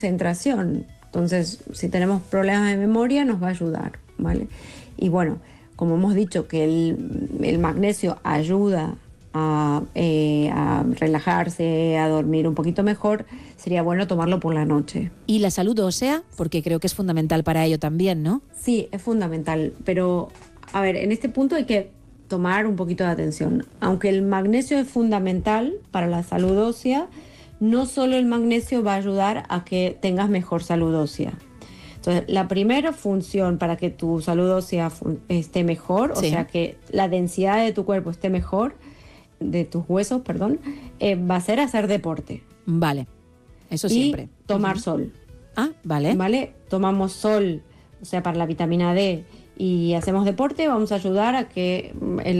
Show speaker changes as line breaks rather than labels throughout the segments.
concentración. Entonces, si tenemos problemas de memoria, nos va a ayudar, ¿vale? Y bueno, como hemos dicho que el magnesio ayuda a relajarse, a dormir un poquito mejor, sería bueno tomarlo por la noche.
¿Y la salud ósea? Porque creo que es fundamental para ello también, ¿no?
Sí, es fundamental, pero a ver, en este punto hay que tomar un poquito de atención. Aunque el magnesio es fundamental para la salud ósea, no solo el magnesio va a ayudar a que tengas mejor salud ósea. Entonces, la primera función para que tu salud ósea esté mejor,
Sí.
o sea, que la densidad de tu cuerpo esté mejor, de tus huesos, perdón, va a ser hacer deporte.
Vale, eso
y
siempre.
tomar sol.
Ah, vale.
¿Vale? Tomamos sol, o sea, para la vitamina D, y hacemos deporte, vamos a ayudar a que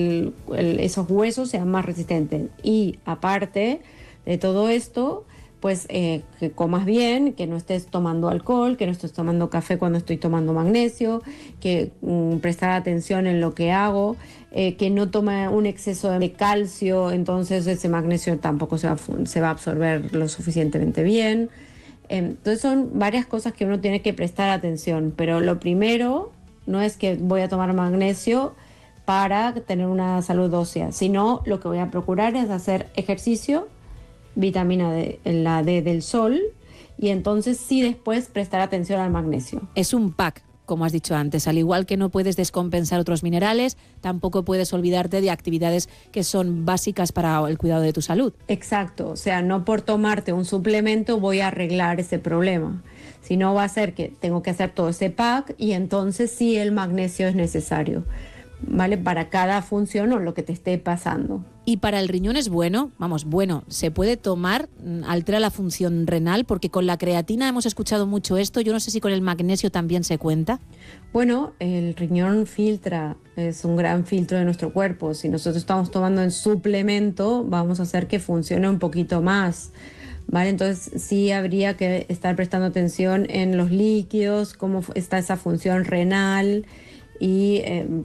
esos huesos sean más resistentes. Y aparte de todo esto, pues que comas bien, que no estés tomando alcohol, que no estés tomando café cuando estoy tomando magnesio, que prestar atención en lo que hago, que no tome un exceso de calcio, entonces ese magnesio tampoco se va a absorber lo suficientemente bien. Entonces son varias cosas que uno tiene que prestar atención, pero lo primero no es que voy a tomar magnesio para tener una salud ósea, sino lo que voy a procurar es hacer ejercicio, vitamina D, la D del sol, y entonces sí después prestar atención al magnesio.
Es un pack, como has dicho antes. Al igual que no puedes descompensar otros minerales, tampoco puedes olvidarte de actividades que son básicas para el cuidado de tu salud.
Exacto, o sea, no por tomarte un suplemento voy a arreglar ese problema, sino va a ser que tengo que hacer todo ese pack y entonces sí el magnesio es necesario, ¿vale? Para cada función o lo que te esté pasando.
Y para el riñón es bueno, se puede tomar, altera la función renal, porque con la creatina hemos escuchado mucho esto, yo no sé si con el magnesio también se cuenta.
Bueno, el riñón filtra, es un gran filtro de nuestro cuerpo. Si nosotros estamos tomando en suplemento, vamos a hacer que funcione un poquito más, ¿vale? Entonces sí habría que estar prestando atención en los líquidos, cómo está esa función renal y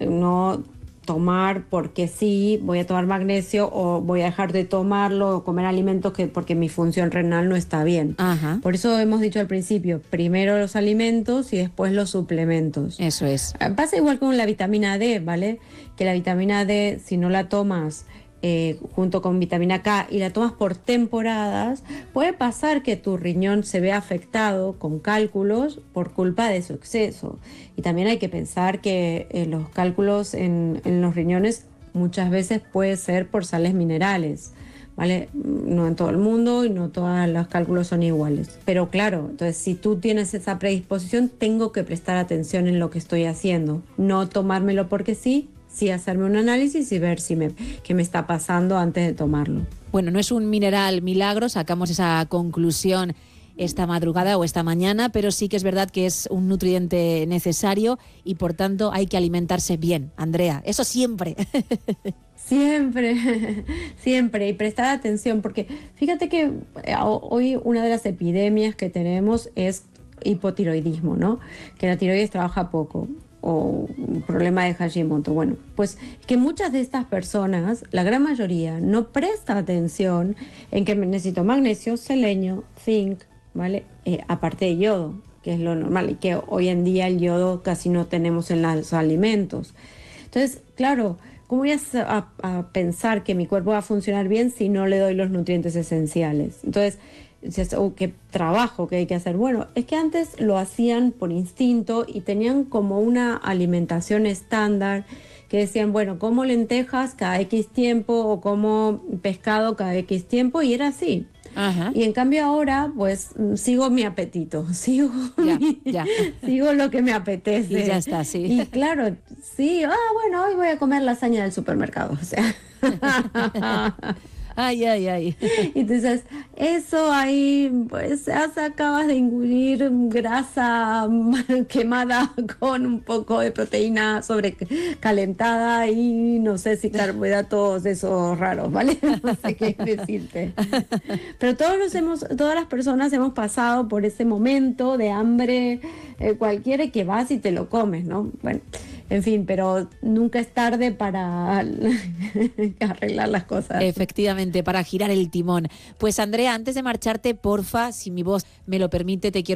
no tomar porque sí, voy a tomar magnesio o voy a dejar de tomarlo o comer alimentos porque mi función renal no está bien.
Ajá.
Por eso hemos dicho al principio, primero los alimentos y después los suplementos.
Eso es.
Pasa igual con la vitamina D, ¿vale? Que la vitamina D, si no la tomas junto con vitamina K y la tomas por temporadas, puede pasar que tu riñón se vea afectado con cálculos por culpa de su exceso. Y también hay que pensar que los cálculos en los riñones muchas veces puede ser por sales minerales, ¿vale? No en todo el mundo y no todos los cálculos son iguales. Pero claro, entonces si tú tienes esa predisposición, tengo que prestar atención en lo que estoy haciendo. No tomármelo porque sí hacerme un análisis y ver qué me está pasando antes de tomarlo.
Bueno, no es un mineral milagro, sacamos esa conclusión esta madrugada o esta mañana, pero sí que es verdad que es un nutriente necesario y por tanto hay que alimentarse bien, Andrea, eso siempre.
Siempre, y prestar atención, porque fíjate que hoy una de las epidemias que tenemos es hipotiroidismo, ¿no? Que la tiroides trabaja poco, o un problema de Hashimoto. Bueno, pues que muchas de estas personas, la gran mayoría, no presta atención en que necesito magnesio, selenio, zinc, ¿vale? Aparte de yodo, que es lo normal, y que hoy en día el yodo casi no tenemos en los alimentos. Entonces, claro, ¿cómo voy a pensar que mi cuerpo va a funcionar bien si no le doy los nutrientes esenciales? Entonces, ¿qué trabajo que hay que hacer? Bueno, es que antes lo hacían por instinto y tenían como una alimentación estándar que decían, bueno, como lentejas cada X tiempo o como pescado cada X tiempo, y era así.
Ajá.
Y en cambio ahora, pues, sigo mi apetito, sigo lo que me apetece.
Y ya está, sí.
Y claro, sí, bueno, hoy voy a comer lasaña del supermercado, o sea...
Ay.
Entonces, eso ahí, pues acabas de ingüir grasa quemada con un poco de proteína sobrecalentada y no sé si carbohidratos esos raros, ¿vale? No sé qué decirte. Pero todas las personas hemos pasado por ese momento de hambre cualquiera que vas y te lo comes, ¿no? Bueno, En fin, pero nunca es tarde para arreglar las cosas.
Efectivamente, para girar el timón. Pues Andrea, antes de marcharte, porfa, si mi voz me lo permite, te quiero